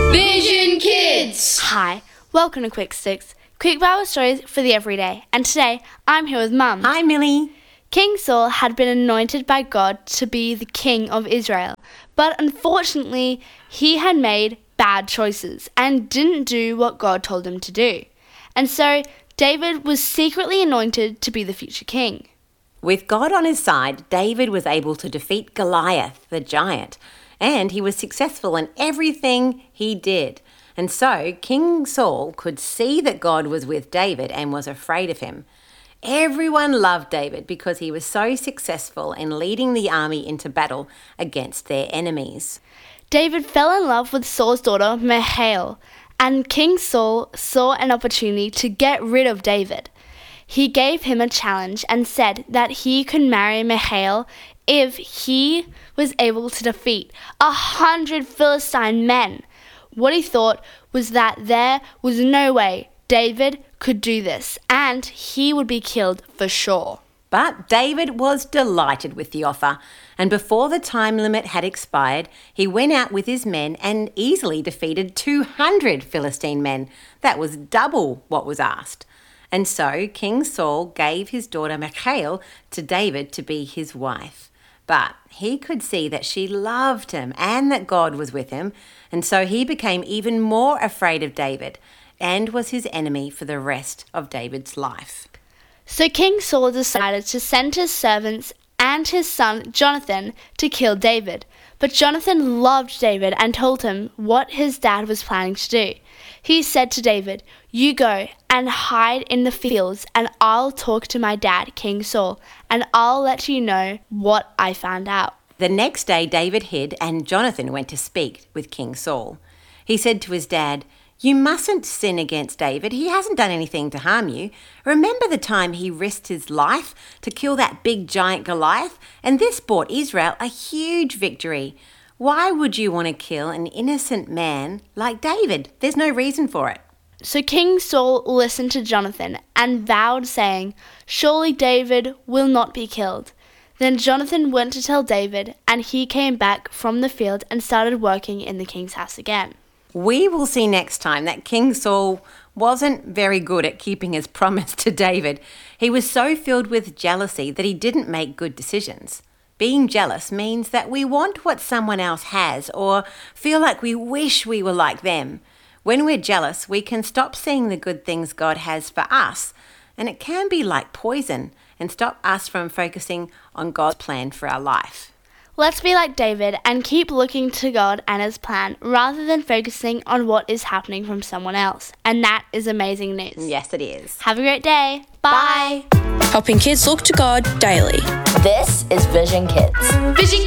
Vision Kids! Hi, welcome to Quick Sticks, quick Bible stories for the everyday. And today, I'm here with Mum. Hi, Millie. King Saul had been anointed by God to be the king of Israel, but unfortunately, he had made bad choices and didn't do what God told him to do. And so, David was secretly anointed to be the future king. With God on his side, David was able to defeat Goliath, the giant, and he was successful in everything he did. And so King Saul could see that God was with David and was afraid of him. Everyone loved David because he was so successful in leading the army into battle against their enemies. David fell in love with Saul's daughter, Michal, and King Saul saw an opportunity to get rid of David. He gave him a challenge and said that he could marry Michal if he was able to defeat 100 Philistine men. What he thought was that there was no way David could do this, and he would be killed for sure. But David was delighted with the offer, and before the time limit had expired, he went out with his men and easily defeated 200 Philistine men. That was double what was asked. And so King Saul gave his daughter Michal to David to be his wife. But he could see that she loved him and that God was with him, and so he became even more afraid of David and was his enemy for the rest of David's life. So King Saul decided to send his servants and his son Jonathan to kill David. But Jonathan loved David and told him what his dad was planning to do. He said to David, "You go and hide in the fields, and I'll talk to my dad, King Saul, and I'll let you know what I found out." The next day David hid and Jonathan went to speak with King Saul. He said to his dad, "You mustn't sin against David. He hasn't done anything to harm you. Remember the time he risked his life to kill that big giant Goliath? And this brought Israel a huge victory. Why would you want to kill an innocent man like David? There's no reason for it." So King Saul listened to Jonathan and vowed, saying, "Surely David will not be killed." Then Jonathan went to tell David, and he came back from the field and started working in the king's house again. We will see next time that King Saul wasn't very good at keeping his promise to David. He was so filled with jealousy that he didn't make good decisions. Being jealous means that we want what someone else has or feel like we wish we were like them. When we're jealous, we can stop seeing the good things God has for us, and it can be like poison and stop us from focusing on God's plan for our life. Let's be like David and keep looking to God and his plan rather than focusing on what is happening from someone else. And that is amazing news. Yes, it is. Have a great day. Bye. Helping kids look to God daily. This is Vision Kids. Vision